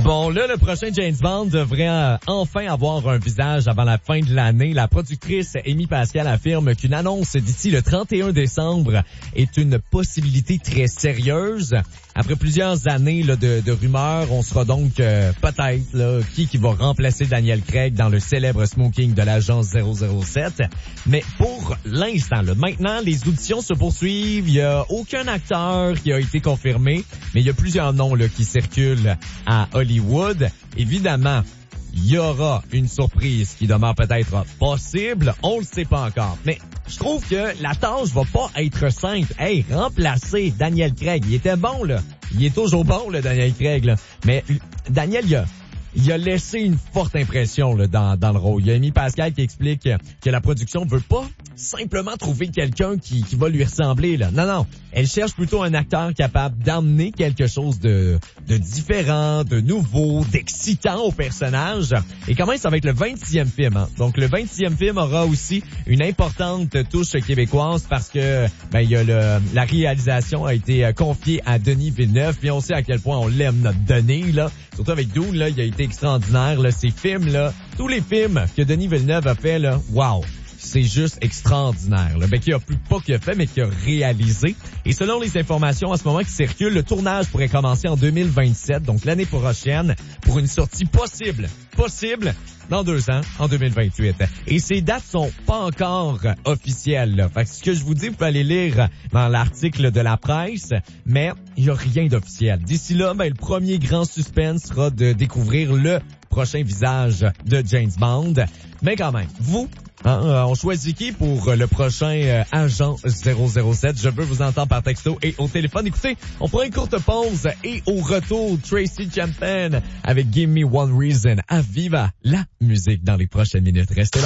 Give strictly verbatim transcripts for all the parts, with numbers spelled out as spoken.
Bon, là, le prochain James Bond devrait euh, enfin avoir un visage avant la fin de l'année. La productrice Amy Pascal affirme qu'une annonce d'ici le trente et un décembre est une possibilité très sérieuse. Après plusieurs années là, de, de rumeurs, on sera donc euh, peut-être là, qui qui va remplacer Daniel Craig dans le célèbre smoking de l'agence zéro zéro sept. Mais pour l'instant, là, maintenant, les auditions se poursuivent. Il n'y a aucun acteur qui a été confirmé, mais il y a plusieurs noms là, qui circulent à Hollywood. Évidemment, il y aura une surprise qui demeure peut-être possible. On le sait pas encore. Mais je trouve que la tâche va pas être simple. Hey, remplacer Daniel Craig. Il était bon, là. Il est toujours bon, le Daniel Craig, là. Mais Daniel, il a, il a laissé une forte impression là, dans, dans le rôle. Il y a Amy Pascal qui explique que la production veut pas simplement trouver quelqu'un qui, qui va lui ressembler. Là. Non, non. Elle cherche plutôt un acteur capable d'emmener quelque chose de, de différent, de nouveau, d'excitant au personnage. Et quand même, ça va être le vingt-sixième film. Hein. Donc, le vingt-sixième film aura aussi une importante touche québécoise parce que ben il y a le, la réalisation a été confiée à Denis Villeneuve. Puis on sait à quel point on l'aime, notre Denis, là. Surtout avec Dune, là, il a été extraordinaire. Là. Ces films-là, tous les films que Denis Villeneuve a fait, là, wow! C'est juste extraordinaire. Là. Ben, qu'il a plus pas qu'il a fait, mais qu'il a réalisé. Et selon les informations en ce moment qui circulent, le tournage pourrait commencer en deux mille vingt-sept, donc l'année prochaine, pour une sortie possible, possible, dans deux ans, en deux mille vingt-huit. Et ces dates sont pas encore officielles. Là. Fait que ce que je vous dis, vous pouvez aller lire dans l'article de la presse, mais il y a rien d'officiel. D'ici là, ben, le premier grand suspense sera de découvrir le prochain visage de James Bond. Mais quand même, vous, hein, on choisit qui pour le prochain euh, agent zéro zéro sept? Je veux vous entendre par texto et au téléphone. Écoutez, on prend une courte pause et au retour, Tracy Chapman avec Give Me One Reason. À Viva la musique dans les prochaines minutes. Restez là.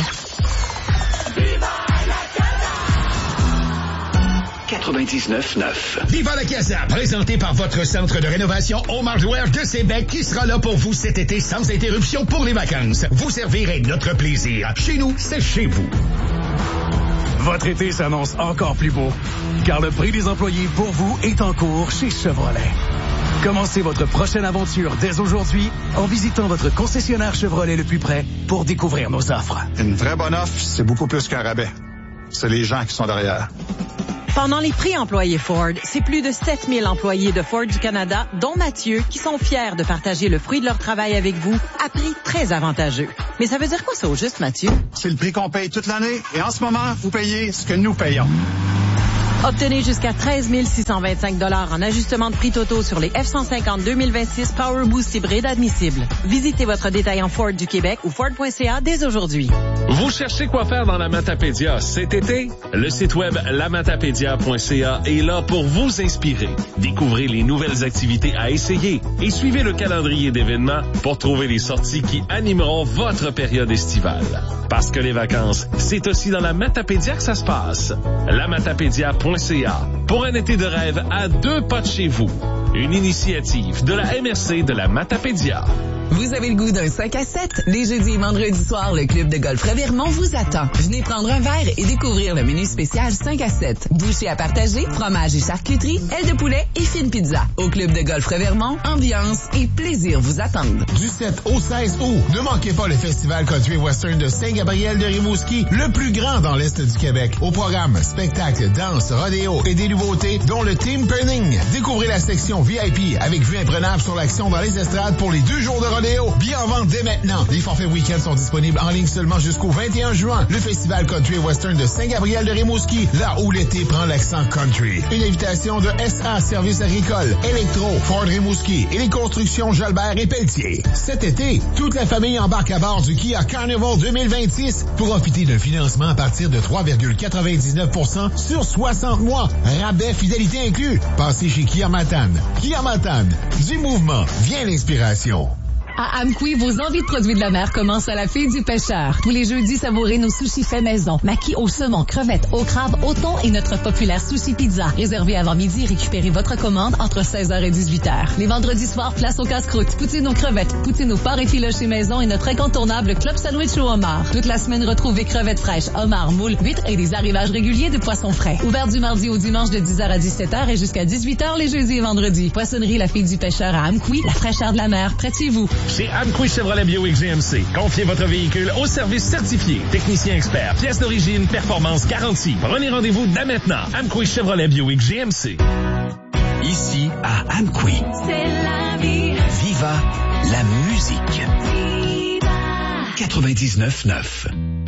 quatre-vingt-dix-neuf neuf. Viva la Casa, présenté par votre centre de rénovation Home Hardware de Québec qui sera là pour vous cet été sans interruption pour les vacances. Vous servirez notre plaisir. Chez nous, c'est chez vous. Votre été s'annonce encore plus beau, car le prix des employés pour vous est en cours chez Chevrolet. Commencez votre prochaine aventure dès aujourd'hui en visitant votre concessionnaire Chevrolet le plus près pour découvrir nos offres. Une vraie bonne offre, c'est beaucoup plus qu'un rabais. C'est les gens qui sont derrière. Pendant les prix employés Ford, c'est plus de sept mille employés de Ford du Canada, dont Mathieu, qui sont fiers de partager le fruit de leur travail avec vous à prix très avantageux. Mais ça veut dire quoi ça au juste, Mathieu? C'est le prix qu'on paye toute l'année et en ce moment, vous payez ce que nous payons. Obtenez jusqu'à treize mille six cent vingt-cinq dollars en ajustement de prix totaux sur les F cent cinquante deux mille vingt-six Power Boost hybrides admissibles. Visitez votre détaillant Ford du Québec ou Ford point C A dès aujourd'hui. Vous cherchez quoi faire dans la Matapédia cet été? Le site web la matapédia point c a est là pour vous inspirer. Découvrez les nouvelles activités à essayer et suivez le calendrier d'événements pour trouver les sorties qui animeront votre période estivale. Parce que les vacances, c'est aussi dans la Matapédia que ça se passe. la matapédia point c a pour un été de rêve à deux pas de chez vous. Une initiative de la M R C de la Matapédia. Vous avez le goût d'un cinq à sept? Les jeudis et vendredis soirs, le club de golf Revermont vous attend. Venez prendre un verre et découvrir le menu spécial cinq à sept. Bouchées à partager, fromage et charcuterie, ailes de poulet et fine pizza. Au club de golf Revermont, ambiance et plaisir vous attendent. Du sept au seize août, ne manquez pas le Festival Country Western de Saint-Gabriel de Rimouski, le plus grand dans l'Est du Québec. Au programme, spectacle, danse, rodéo et des nouveautés, dont le Team Penning. Découvrez la section V I P avec vue imprenable sur l'action dans les estrades pour les deux jours de rodéo. Bien en vente dès maintenant. Les forfaits week-end sont disponibles en ligne seulement jusqu'au vingt et un juin. Le Festival Country Western de Saint-Gabriel de Rimouski, là où l'été prend l'accent country. Une invitation de S A Services agricoles, Electro, Ford Rimouski et les constructions Jalbert et Pelletier. Cet été, toute la famille embarque à bord du Kia Carnival deux mille vingt-six pour profiter d'un financement à partir de trois virgule quatre-vingt-dix-neuf pour cent sur soixante mois. Rabais fidélité inclus. Passez chez Kia Matane. Kia Matane. Du mouvement vient l'inspiration. À Amqui, vos envies de produits de la mer commencent à la fille du pêcheur. Tous les jeudis, savourez nos sushis faits maison. Maquis au saumon, crevettes, au crabe, au thon et notre populaire sushi pizza. Réservé avant midi et récupérez votre commande entre seize heures et dix-huit heures. Les vendredis soirs, place au casse-croûte, poutine aux crevettes, poutine aux porc effiloché maison et notre incontournable club sandwich au homard. Toute la semaine, retrouvez crevettes fraîches, homards, moules, huîtres et des arrivages réguliers de poissons frais. Ouvert du mardi au dimanche de dix heures à dix-sept heures et jusqu'à dix-huit heures les jeudis et vendredis. Poissonnerie La Fille du Pêcheur à Amqui, la fraîcheur de la mer, près de chez vous. Chez Amqui Chevrolet Buick G M C, confiez votre véhicule au service certifié. Technicien expert, pièces d'origine, performance garantie. Prenez rendez-vous dès maintenant. Amqui Chevrolet Buick G M C. Ici, à Amqui. C'est la vie. Viva la musique. Viva. quatre-vingt-dix-neuf neuf.